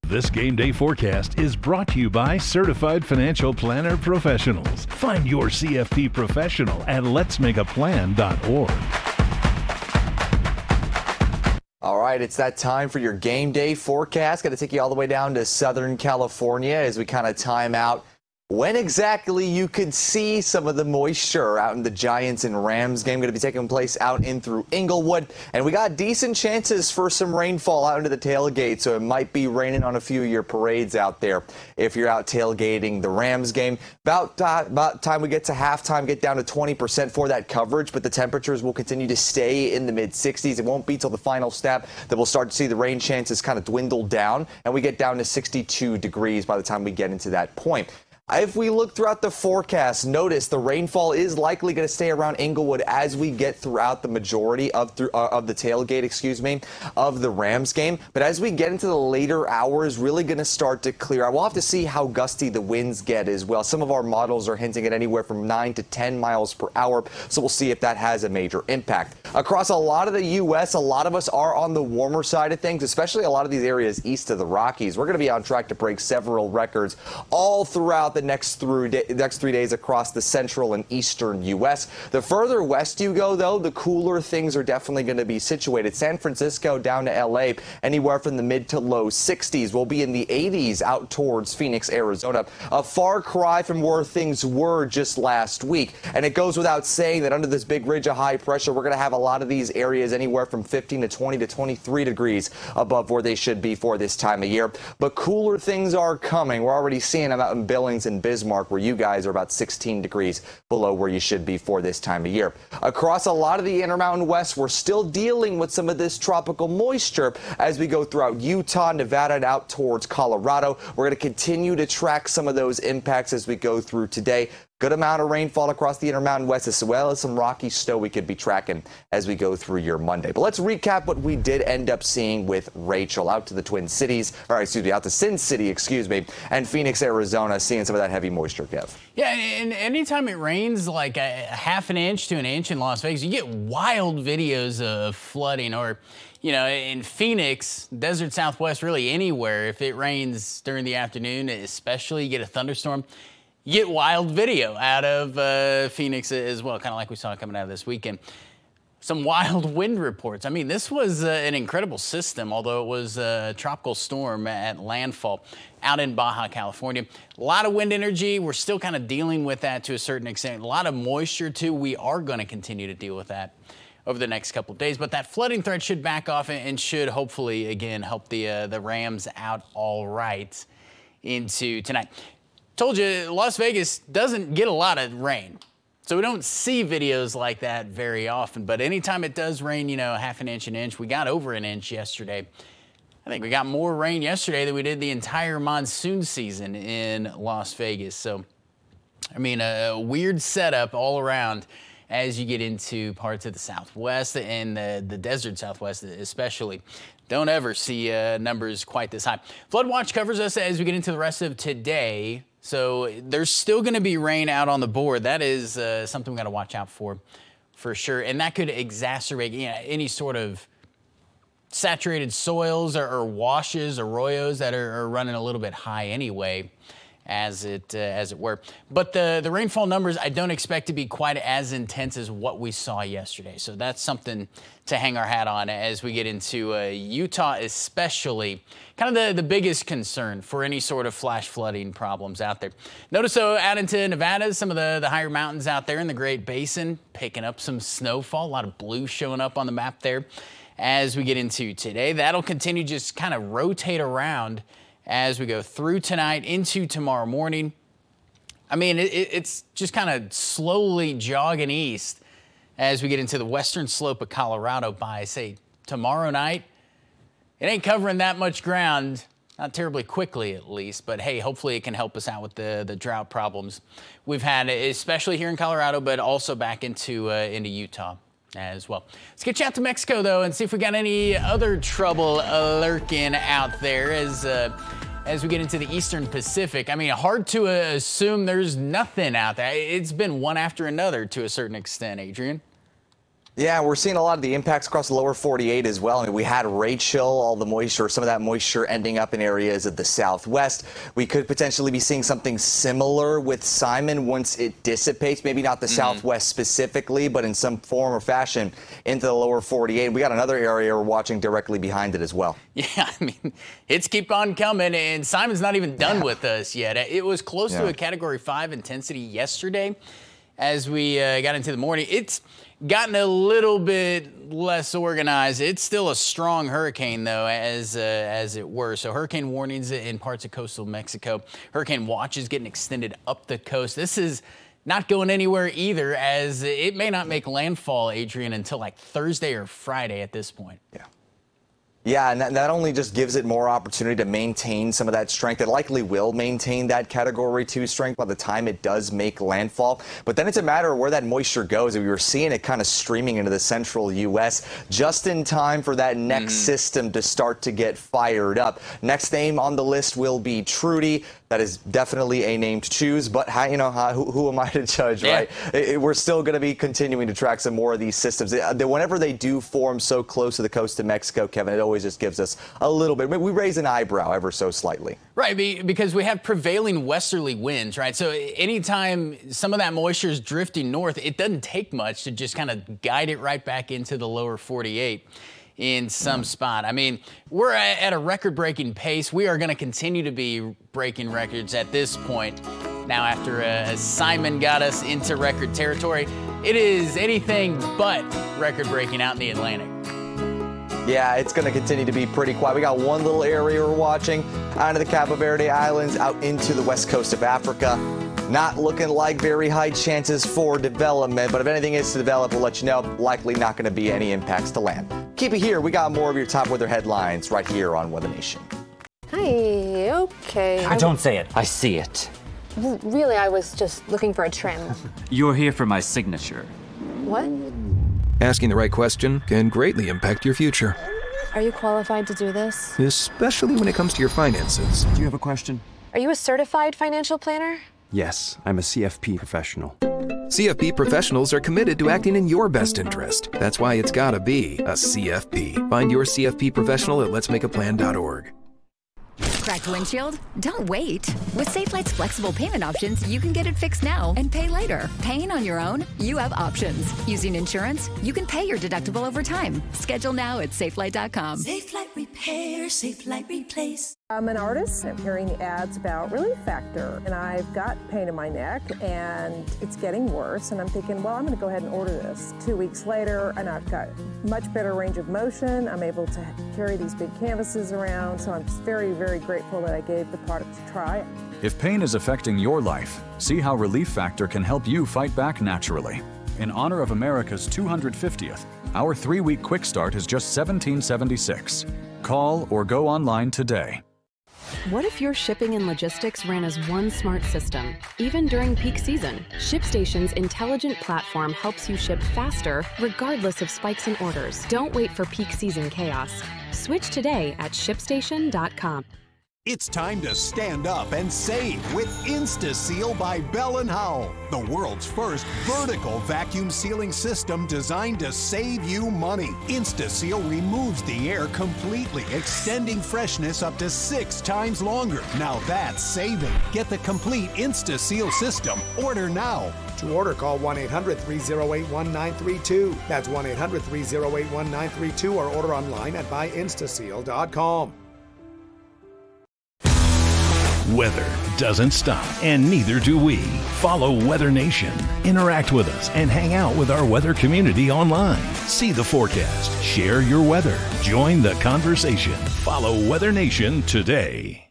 This game day forecast is brought to you by Certified Financial Planner Professionals. Find your CFP professional at letsmakeaplan.org. All right, it's that time for your game day forecast. Got to take you all the way down to Southern California as we kind of time out when exactly you could see some of the moisture out in the Giants and Rams game. Going to be taking place out in through Inglewood. And we got decent chances for some rainfall out into the tailgate, so it might be raining on a few of your parades out there if you're out tailgating the Rams game. About time we get to halftime, get down to 20% for that coverage, but the temperatures will continue to stay in the mid-60s. It won't be till the final snap that we'll start to see the rain chances kind of dwindle down, and we get down to 62 degrees by the time we get into that point. If we look throughout the forecast, notice the rainfall is likely going to stay around Inglewood as we get throughout the majority of the tailgate, of the Rams game. But as we get into the later hours, really going to start to clear out. We'll have to see how gusty the winds get as well. Some of our models are hinting at anywhere from 9 to 10 miles per hour, so we'll see if that has a major impact. Across a lot of the U.S., a lot of us are on the warmer side of things, especially a lot of these areas east of the Rockies. We're going to be on track to break several records all throughout the next 3 days across the central and eastern U.S. The further west you go, though, the cooler things are definitely going to be situated. San Francisco down to L.A., anywhere from the mid to low 60s. We'll be in the 80s out towards Phoenix, Arizona. A far cry from where things were just last week. And it goes without saying that under this big ridge of high pressure, we're going to have a lot of these areas anywhere from 15 to 20 to 23 degrees above where they should be for this time of year. But cooler things are coming. We're already seeing them out in Billings and Bismarck, where you guys are about 16 degrees below where you should be for this time of year. Across a lot of the Intermountain West, we're still dealing with some of this tropical moisture as we go throughout Utah, Nevada, and out towards Colorado. We're going to continue to track some of those impacts as we go through today. Good amount of rainfall across the Intermountain West, as well as some rocky snow we could be tracking as we go through your Monday. But let's recap what we did end up seeing with Rachel out to the Twin Cities, out to Sin City, and Phoenix, Arizona, seeing some of that heavy moisture, Kev. Yeah, and anytime it rains like a half an inch to an inch in Las Vegas, you get wild videos of flooding or, in Phoenix, desert Southwest, really anywhere, if it rains during the afternoon, especially you get a thunderstorm, you get wild video out of Phoenix as well, kind of like we saw coming out of this weekend. Some wild wind reports. I mean, this was an incredible system, although it was a tropical storm at landfall out in Baja California. A lot of wind energy. We're still kind of dealing with that to a certain extent. A lot of moisture, too. We are going to continue to deal with that over the next couple of days. But that flooding threat should back off and should hopefully, again, help the Rams out all right into tonight. Told you, Las Vegas doesn't get a lot of rain. So we don't see videos like that very often. But anytime it does rain, half an inch, we got over an inch yesterday. I think we got more rain yesterday than we did the entire monsoon season in Las Vegas. So, a weird setup all around as you get into parts of the Southwest and the desert Southwest especially. Don't ever see numbers quite this high. Flood Watch covers us as we get into the rest of today. So there's still going to be rain out on the board. That is something we got to watch out for sure. And that could exacerbate any sort of saturated soils or washes, arroyos that are running a little bit high anyway, as it were. But the rainfall numbers I don't expect to be quite as intense as what we saw yesterday. So that's something to hang our hat on as we get into Utah, especially. Kind of the biggest concern for any sort of flash flooding problems out there. Notice, though, out into Nevada, some of the higher mountains out there in the Great Basin, picking up some snowfall. A lot of blue showing up on the map there as we get into today. That'll continue just kind of rotate around as we go through tonight into tomorrow morning. It's just kind of slowly jogging east as we get into the western slope of Colorado by, say, tomorrow night. It ain't covering that much ground, not terribly quickly at least, but hey, hopefully it can help us out with the drought problems we've had, especially here in Colorado, but also back into Utah as well. Let's get you out to Mexico, though, and see if we got any other trouble lurking out there as we get into the Eastern Pacific. Hard to assume there's nothing out there. It's been one after another to a certain extent, Adrian. Yeah, we're seeing a lot of the impacts across the lower 48 as well. I mean, we had Rachel, all the moisture, some of that moisture ending up in areas of the southwest. We could potentially be seeing something similar with Simon once it dissipates, maybe not the southwest specifically, but in some form or fashion into the lower 48. We got another area we're watching directly behind it as well. Yeah, I mean, it's keep on coming, and Simon's not even done with us yet. It was close to a Category 5 intensity yesterday as we got into the morning. It's gotten a little bit less organized. It's still a strong hurricane, though, as it were. So hurricane warnings in parts of coastal Mexico. Hurricane watches getting extended up the coast. This is not going anywhere either, as it may not make landfall, Adrian, until like Thursday or Friday at this point. Yeah, and that only just gives it more opportunity to maintain some of that strength. It likely will maintain that Category 2 strength by the time it does make landfall. But then it's a matter of where that moisture goes. We were seeing it kind of streaming into the central U.S. just in time for that next system to start to get fired up. Next name on the list will be Trudy. That is definitely a name to choose, but who am I to judge, right? We're still going to be continuing to track some more of these systems. Whenever they do form so close to the coast of Mexico, Kevin, it always just gives us a little bit. We raise an eyebrow ever so slightly. Right, because we have prevailing westerly winds, right? So anytime some of that moisture is drifting north, it doesn't take much to just kind of guide it right back into the lower 48. In some spot. I mean, we're at a record-breaking pace. We are going to continue to be breaking records at this point. Now, after Simon got us into record territory, it is anything but record-breaking out in the Atlantic. Yeah, it's going to continue to be pretty quiet. We got one little area we're watching out of the Cabo Verde Islands out into the west coast of Africa. Not looking like very high chances for development, but if anything is to develop, we'll let you know. Likely not going to be any impacts to land. Keep it here. We got more of your top weather headlines right here on Weather Nation. Hi, okay. I don't say it. I see it. Really, I was just looking for a trim. You're here for my signature. What? Asking the right question can greatly impact your future, Are you qualified to do this? especially when it comes to your finances. Do you have a question? Are you a certified financial planner? Yes, I'm a CFP professional. CFP professionals are committed to acting in your best interest. That's why it's gotta be a CFP. Find your CFP professional at letsmakeaplan.org. Cracked windshield? Don't wait. With Safelight's flexible payment options, you can get it fixed now and pay later. Paying on your own? You have options. Using insurance? You can pay your deductible over time. Schedule now at safelight.com. Safelite Repair, Safelite Replace. I'm an artist. I'm hearing ads about Relief Factor, and I've got pain in my neck, and it's getting worse, and I'm thinking, well, I'm going to go ahead and order this. 2 weeks later, and I've got much better range of motion. I'm able to carry these big canvases around, so I'm just very, very grateful that I gave the product a try. If pain is affecting your life, see how Relief Factor can help you fight back naturally. In honor of America's 250th, our 3-week quick start is just $17.76. Call or go online today. What if your shipping and logistics ran as one smart system? Even during peak season, ShipStation's intelligent platform helps you ship faster, regardless of spikes in orders. Don't wait for peak season chaos. Switch today at ShipStation.com. It's time to stand up and save with InstaSeal by Bell & Howell, the world's first vertical vacuum sealing system designed to save you money. InstaSeal removes the air completely, extending freshness up to 6 times longer. Now that's saving. Get the complete InstaSeal system. Order now. To order, call 1-800-308-1932. That's 1-800-308-1932 or order online at buyinstaseal.com. Weather doesn't stop, and neither do we. Follow Weather Nation. Interact with us and hang out with our weather community online. See the forecast, share your weather, join the conversation. Follow Weather Nation today.